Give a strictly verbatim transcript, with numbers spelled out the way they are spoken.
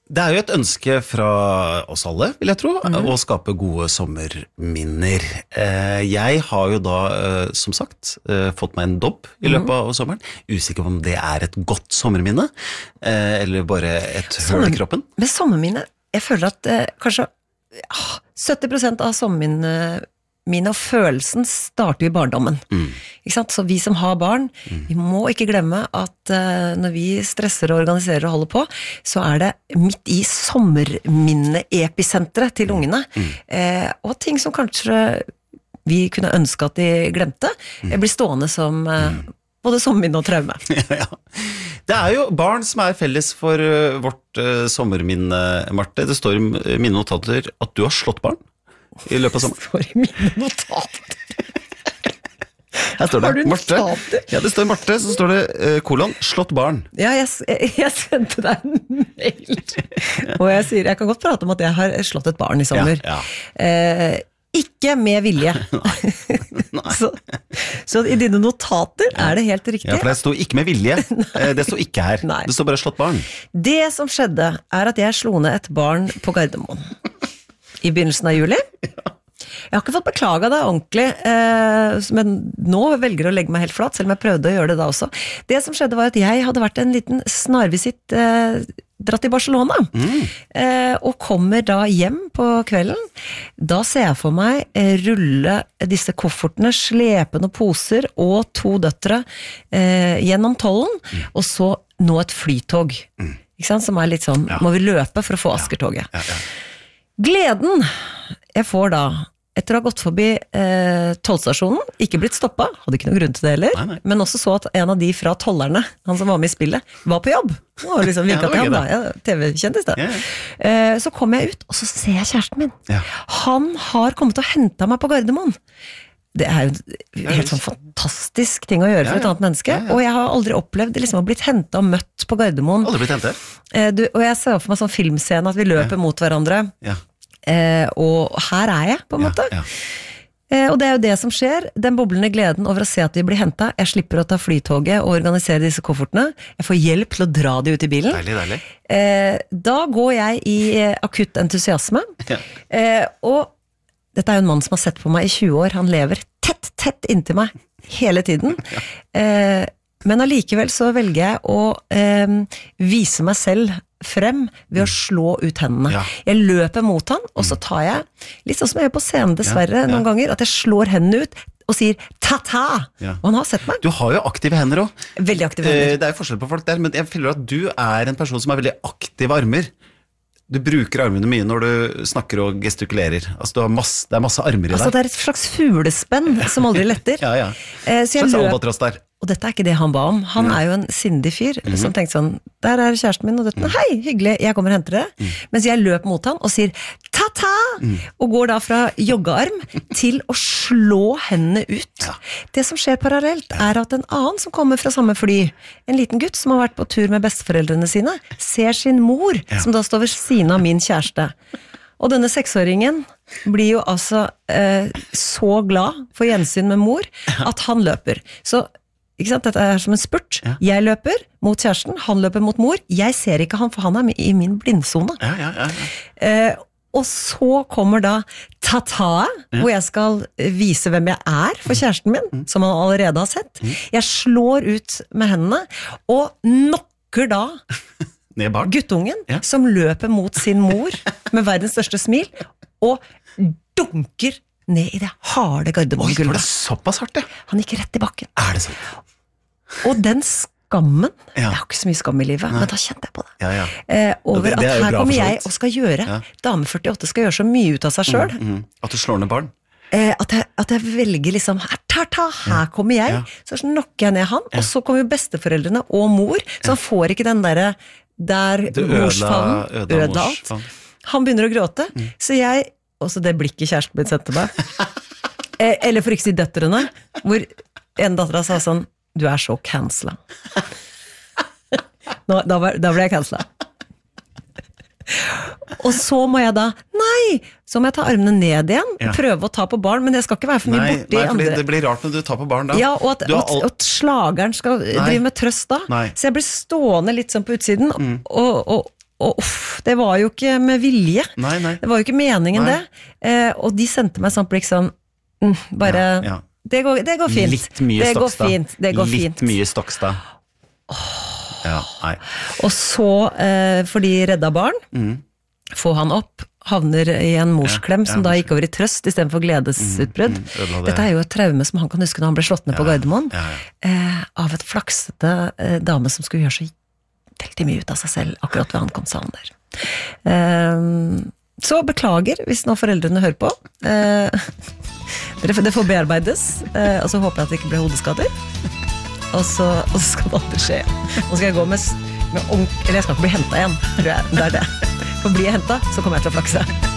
Det er jo et ønske fra oss alle, vil jeg tro, mm. å skape gode sommerminner. Jeg har jo da, som sagt, fått meg en dobb i løpet av sommeren. Usikker om det er et godt sommerminne, eller bare et høl i kroppen. Med sommerminne, jeg føler at eh, kanskje sytti prosent av sommerminne mine og følelsen starter i barndommen. Mm. Ikke sant? Så vi som har barn, mm. vi må ikke glemme at uh, når vi stresser og organiserer og holder på, så er det midt i sommerminne-episentret til ungene. Mm. Eh, og ting som kanskje vi kunne ønske at de glemte, mm. blir stående som uh, både sommerminne og traume. Ja, ja. Det er jo barn som er felles for uh, vårt uh, sommerminne, Marte. Det står i mine notater at du har slått barn i løpet av sommeren. Det står i mine notater. Her står det, har du Marte. Notater? Ja, det står Marte, så står det uh, kolon, slått barn. Ja, jeg, jeg, jeg sendte deg en mail. Og jeg sier, jeg kan godt prate om at jeg har slått et barn i sommer. Ja, ja. Eh, ikke med vilje. Nei. Nei. Så, så i dine notater er det helt riktig. Ja, for det står ikke med vilje. Det står ikke her. Nei. Det står bare slått barn. Det som skjedde er at jeg slo ned et barn på Gardermoen i begynnelsen av juli. Jeg har ikke fått beklaget det ordentlig, eh, men nå velger jeg å legge meg helt flat, selv om jeg prøvde å gjøre det da også. Det som skjedde var at jeg hadde vært en liten snarvisitt eh, dratt i Barcelona, mm. eh, og kommer da hjem på kvelden. Da ser jeg for meg eh, rulle disse koffertene, slepe noen poser og to døtre eh, gjennom tollen, mm. og så nå et flytog, mm. ikke sant? Som er litt sånn, ja. Må vi løpe for å få Askertoget. Ja. Ja, ja. Gleden jeg får da, etter å ha gått forbi eh, tollstasjonen, ikke blitt stoppet, hadde ikke noen grunn til det heller, nei, nei. Men også så at en av de fra tollerne, han som var med i spillet, var på jobb. Og liksom virket ja, til ham da, ja, T V-kjendis da. Ja, ja. Eh, så kom jeg ut, og så ser jeg kjæresten min. Ja. Han har kommet og hentet meg på Gardermoen. Det er jo helt sånn fantastisk ting å gjøre for ja, ja. Et annet menneske, ja, ja. Og jeg har aldri opplevd liksom, å blitt hentet og møtt på Gardermoen. Aldri blitt hentet? Eh, du, og jeg ser for meg sånn filmscene at vi løper ja. Mot hverandre. Ja. Eh, og her er jeg på en måte ja, ja. Eh, og det er jo det som skjer, den boblende gleden over å se at vi blir hentet. Jeg slipper å ta flytoget og organisere disse koffertene, jeg får hjelp til å dra de ut i bilen. Deilig, deilig. Eh, da går jeg i eh, akutt entusiasme ja. eh, og dette er jo en mann som har sett på meg i tjue år, han lever tett, tett inntil meg hele tiden ja. eh, men allikevel så velger jeg å eh, vise meg selv frem ved å slå ut hendene. Ja. Jeg løper mot han, og så tar jeg, litt sånn som jeg gjør på scenen dessverre ja, ja. Noen ganger, at jeg slår hendene ut og sier ta-ta, ja. Og han har sett meg. Du har jo aktive hender også. Veldig aktive hender. Det er jo forskjell på folk der, men jeg føler at du er en person som har veldig aktive armer. Du bruker armene mye når du snakker og gestikulerer. Altså, du har masse, det er masse armer i altså, deg. Det er et slags fuglespenn som aldri letter. ja, ja. Eh, så jeg slags løp... albatross der. Og dette er ikke det han ba om. Han mm. er jo en sindig fyr, mm-hmm. som tenkte sånn, der er kjæresten min, og dette, mm. hei, hyggelig, jeg kommer og henter det. Mm. Mens jeg løp mot han og sier, ta-ta! Mm. Og går da fra joggearm til å slå hendene ut. Ja. Det som skjer parallelt er at en annen som kommer fra samme fly, en liten gutt som har vært på tur med besteforeldrene sine, ser sin mor, ja. Som da står ved siden av min kjæreste. Og denne seksåringen blir jo altså eh, så glad for gjensyn med mor, at han løper. Så ikke sant? Dette er som en spurt. Ja. Jeg løper mot kjæresten, han løper mot mor. Jeg ser ikke han, for han er i min blindzone. Ja, ja, ja, ja. Eh, og så kommer da ta-ta, ja. Hvor jeg skal vise hvem jeg er for kjæresten min, mm. som han allerede har sett. Mm. Jeg slår ut med hendene, og knocker da guttungen, ja. Som løper mot sin mor med verdens største smil, og dunker ned i det harde Gardermoen-gulvet. Oi, var det såpass hardt det? Han gikk rett i bakken. Er det sånn? Og den skammen, ja. Jeg har ikke så mye skam i livet, nei. Men da kjente jeg på det. Ja, ja. Eh, over det, det at her kommer jeg og skal gjøre, ja. Dame førtiåtte skal gjøre så mye ut av seg selv. Mm, mm. At du slår ned barn? Eh, at, jeg, at jeg velger liksom, her, ta, ta, her ja. Kommer jeg, ja. Så knokker jeg ned han, ja. Og så kommer besteforeldrene og mor, så han får ikke den der, der morsfavn, ødela alt. Han begynner å gråte, mm. Så jeg, også det blikket kjæresten min sendte meg, eh, eller for ikke si døtterne, hvor en dattera sa sånn, du er så cancela. Nå, da, var, da ble jeg cancela. Og så må jeg da, nei, så må jeg ta armene ned igjen, ja. Prøve å ta på barn, men jeg skal ikke være for mye nei, borti nei, andre. Det blir rart når du tar på barn da. Ja, og at, all... at, at slageren skal nei. Drive med trøst da. Nei. Så jeg blir stående litt sånn på utsiden, mm. og, og og uff, det var jo ikke med vilje. Nei, nei. Det var jo ikke meningen Nei. det. Eh, og de sendte meg sånn blikk sånn, mm, bare, Ja, ja. Det, går, det går fint. Litt mye det går Stokstad. fint. Det går Litt fint. mye Stokstad. Ja, nei. Og så, eh, fordi redda barn, Mm. få han opp, havner i en morsklem Ja, ja, som da gikk over i trøst i stedet for gledesutbrudd. Mm, mm, ødela det. Dette er jo et traume som han kan huske når han ble slått ned på Gardermoen. Ja, ja. Eh, av et flaksete eh, dame som skulle gjøre så veldig mye ut av seg selv akkurat ved ankomst av han der. Eh, så beklager hvis nå foreldrene hører på. Eh, det får bearbeides, eh, og så håper jeg at det ikke ble hodeskader. Og så, og så skal det aldri skje. Nå skal jeg gå med, med ordentlig, eller jeg skal ikke bli hentet igjen, tror jeg. Det er det. For blir jeg hentet, så kommer jeg til å flakse.